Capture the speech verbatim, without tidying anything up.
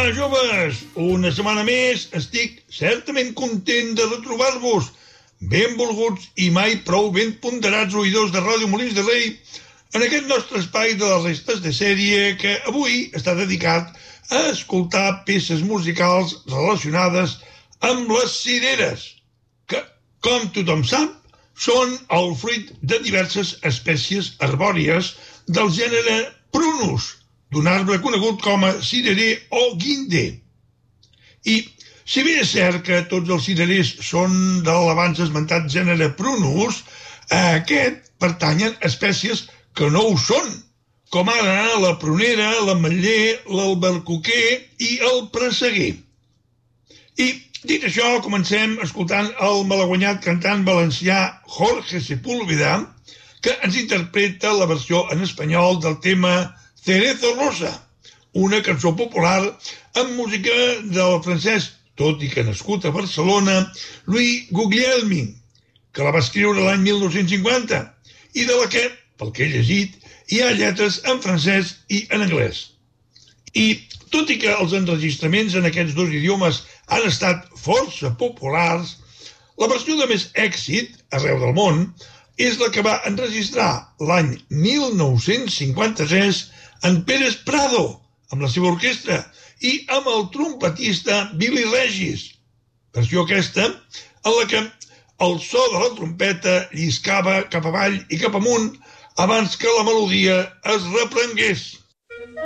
Hola, joves! Una setmana més estic certament content de retrobar-vos, benvolguts i mai prou ben ponderats oïdors de Ràdio Molins de Rei, en aquest nostre espai de les restes de sèrie que avui està dedicat a escoltar peces musicals relacionades amb les cireres, que, com tothom sap, són el fruit de diverses espècies arbòries del gènere Prunus, d'un arbre conegut com a cirerer o guinder. I, si bé és cert que tots els cirerers són de l'abans esmentat gènere Prunus, a aquest pertanyen espècies que no ho són, com ara la prunera, l'ametller, l'albercoquer i el presseguer. I, dit això, comencem escoltant el malaguanyat cantant valencià Jorge Sepúlveda, que ens interpreta la versió en espanyol del tema Cerezo Rosa, una cançó popular amb música del francès, tot i que nascut a Barcelona, Louis Guglielmi, que la va escriure l'any mil nou-cents cinquanta, i de la que, pel que he llegit, hi ha lletres en francès i en anglès. I, tot i que els enregistraments en aquests dos idiomes han estat força populars, la versió de més èxit, arreu del món, és la que va enregistrar l'any mil nou-cents cinquanta-tres en Pérez Prado, amb la seva orquestra, i amb el trompetista Billy Regis. Versió aquesta, en la que el so de la trompeta lliscava cap avall i cap amunt abans que la melodia es reprengués.